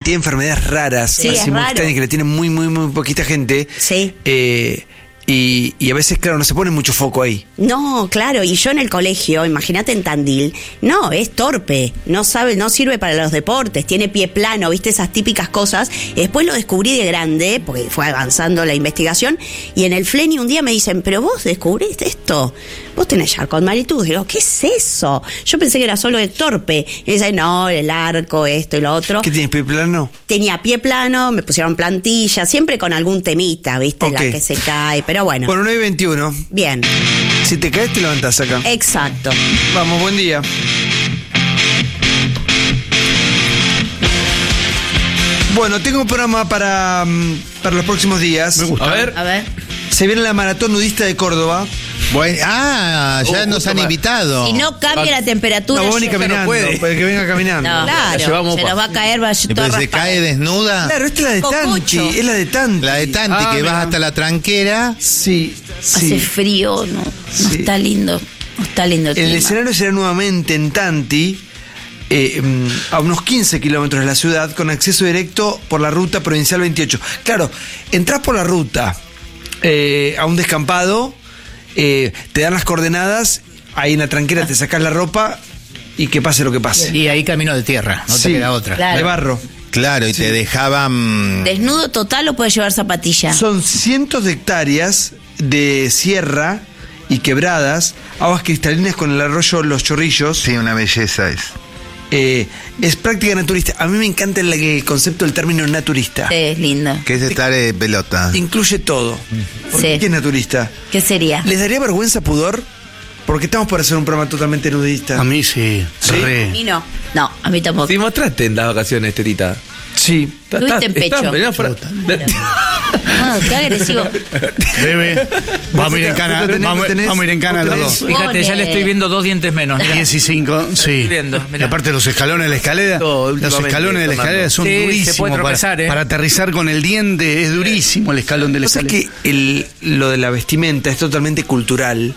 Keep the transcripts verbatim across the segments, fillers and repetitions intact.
cantidad de enfermedades raras, Sí, así es muy raro. extrañas, que le tiene muy, muy, muy poquita gente. Sí. Eh, y, y a veces, claro, no se pone mucho foco ahí. No, claro, y yo en el colegio, imagínate en Tandil, no, es torpe, no sabe, no sirve para los deportes, tiene pie plano, viste esas típicas cosas. Y después lo descubrí de grande, porque fue avanzando la investigación, y en el Fleni un día me dicen, pero vos descubriste esto, vos tenés Charcot-Marie-Tooth. Digo, ¿qué es eso? Yo pensé que era solo de torpe. Y dicen, no, el arco, esto y lo otro. ¿Qué tienes, pie plano? Tenía pie plano, me pusieron plantilla, siempre con algún temita, viste, Ok. la que se cae, pero bueno, Bueno, nueve veintiuno. bien, Si te caes, te levantás acá. exacto. Vamos, buen día. Bueno, tengo un programa para, mm, para los próximos días. Me gusta. A ver. A ver. Se viene la maratón nudista de Córdoba. Bueno, ah, ya Uh, nos justo han para- invitado. Si no cambia la temperatura, No, vos ni yo- caminando, puede. para que venga caminando. No, claro, llevamos se pa- nos va a caer, va a ¿Y todo pero se raspado. cae desnuda? Claro, esta es la de Cocucho. Tanti, es la de Tanti. La de Tanti, Ah, que mira. vas hasta la tranquera. Sí, Hace sí. frío, no, no Sí. está lindo, no está lindo el El clima. escenario será nuevamente en Tanti, eh, mm, a unos quince kilómetros de la ciudad, con acceso directo por la ruta provincial veintiocho. Claro, entrás por la ruta eh, a un descampado, eh, te dan las coordenadas, ahí en la tranquera te sacás la ropa y que pase lo que pase. Y ahí camino de tierra, no Sí, te queda otra. Claro. de barro. Claro, y te dejaban... ¿Desnudo total o puede llevar zapatilla? Son cientos de hectáreas de sierra y quebradas, aguas cristalinas con el arroyo Los Chorrillos. Sí, una belleza es. Eh, es práctica naturista. A mí me encanta el, el concepto del término naturista. Sí, es lindo. Que es estar de pelota. Incluye todo. ¿Por Sí. ¿Qué es naturista? ¿Qué sería? ¿Les daría vergüenza, pudor? Porque estamos por hacer un programa totalmente nudista. Ah, A mí sí, ¿Sí? A re. mí no. No, a mí tampoco. Si mostraste en las vacaciones, tetita. Sí. Tuviste en pecho. mirá, fuera- No, qué agresivo. Bebe, vamos a ir en cana, ¿Vos tenés- vamos, vos tenés- vamos a ir en cana vos los tenés- dos. Fíjate, ya le estoy viendo dos dientes menos. mirá. diez y cinco, sí. Viendo, mirá. Y aparte los escalones de la escalera, Todo, los últimamente, escalones de la Fernando. escalera son Sí, se durísimos. puede tropezar, para, ¿eh? para aterrizar con el diente es durísimo el escalón de la Lo que pasa es escalera. que el, lo de la vestimenta es totalmente cultural.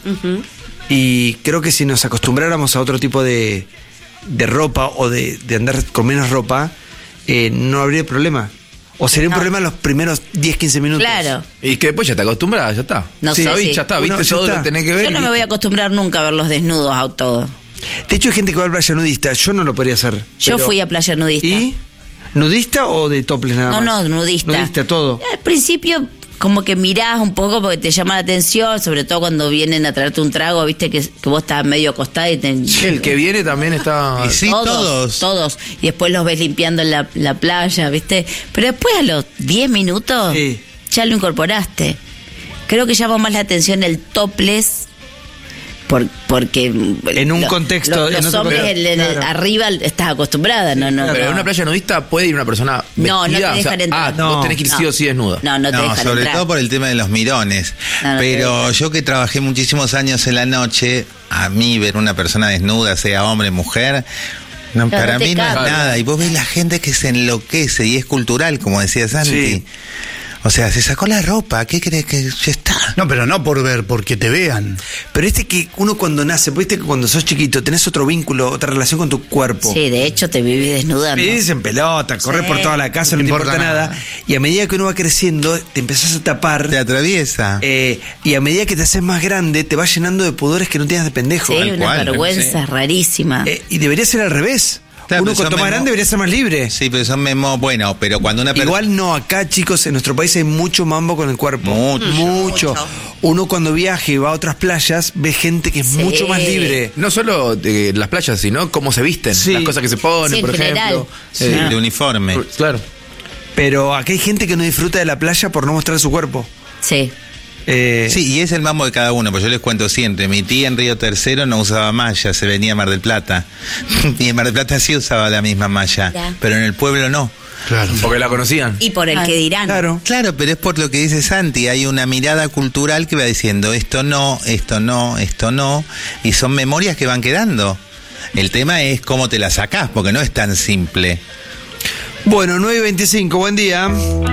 Y creo que si nos acostumbráramos a otro tipo de, de ropa o de, de andar con menos ropa, eh, no habría problema. O sería un No. problema los primeros diez, quince minutos. Claro. Y que después ya te acostumbras, ya está. No Sí, sé, sabés, sí. ya está, Uno, viste ya todo lo está. que tenés que ver. Yo no me voy a acostumbrar nunca a ver los desnudos a todo. De hecho, hay gente que va a playa nudista. Yo no lo podría hacer. Yo pero- fui a playa nudista. ¿Y? ¿Nudista o de topless nada No, más? no, nudista. Nudista, todo. Al principio, como que mirás un poco porque te llama la atención, sobre todo cuando vienen a traerte un trago, viste que, que vos estás medio acostada y te. El que viene también está. Y sí, todos. Todos. Y después los ves limpiando en la, la playa, viste. Pero después a los diez minutos Sí. ya lo incorporaste. Creo que llama más la atención el topless. Por, porque En un contexto, lo- en los otro hombres contexto, en- en- claro. arriba estás acostumbrada, no, no. Pero no. en una playa nudista puede ir una persona No, no te vestida, o sea, dejan entrar. Ah, No. vos tenés que ir sí No. o sí desnuda. No, no te No, dejan sobre entrar. todo por el tema de los mirones. No, no te Pero dejan. yo que trabajé muchísimos años en la noche, a mí ver una persona desnuda, sea hombre, mujer, no, Claro, para no te mí no es cabe. nada. Y vos ves la gente que se enloquece y es cultural, como decía Santi. Sí. O sea, se sacó la ropa, ¿qué crees que ya está? No, pero no por ver, porque te vean. Pero este que uno cuando nace, viste que cuando sos chiquito tenés otro vínculo, otra relación con tu cuerpo. Sí, de hecho te vivís desnudando. Vivís en pelota, corres Sí. por toda la casa, no, No te importa importa nada. nada. Y a medida que uno va creciendo, te empezás a tapar. Te atraviesa. eh, y a medida que te haces más grande, te vas llenando de pudores que no tienes de pendejo. Sí, Tal una cual, vergüenza rarísima. Eh, y debería ser al revés. Claro, uno pero cuanto son más memo- grande debería ser más libre. Sí, pero son memo, bueno, pero cuando una persona... Igual no, acá chicos, en nuestro país hay mucho mambo con el cuerpo. Mucho. Mucho. Mucho. Uno cuando viaja y va a otras playas, ve gente que es Sí. mucho más libre. No solo de las playas, sino cómo se visten, Sí. las cosas que se ponen, Sí, en por general. ejemplo. Sí, Eh, de uniforme. Claro. Pero acá hay gente que no disfruta de la playa por no mostrar su cuerpo. Sí. Eh, Sí, y es el mambo de cada uno, pues yo les cuento siempre, mi tía en Río Tercero no usaba malla, se venía a Mar del Plata. Y en Mar del Plata sí usaba la misma malla, Ya. pero en el pueblo no. Claro. Porque la conocían. Y por el Ah, que dirán. Claro. Claro, pero es por lo que dice Santi, hay una mirada cultural que va diciendo esto no, esto no, esto no, y son memorias que van quedando. El tema es cómo te la sacás, porque no es tan simple. Bueno, nueve y veinticinco, buen día.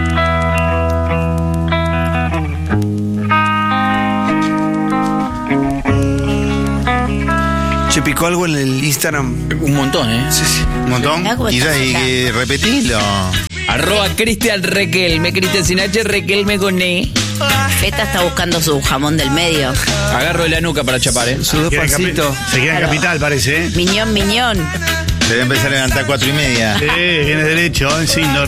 Che, picó algo en el Instagram. Un montón, ¿eh? Sí, sí. Un montón. Mirá cómo Y está ya, y, acá. eh, repetilo. Arroba Cristian Requelme, Cristian sin H, Requelme con E. Feta está buscando su jamón del medio. Agarro de la nuca para chapar, ¿eh? Sus dos Queda en capi- pasitos. Se queda en capital, parece, ¿eh? Miñón, miñón. Se debe empezar a levantar cuatro y media. Sí, viene derecho, ¿eh? Sí, no,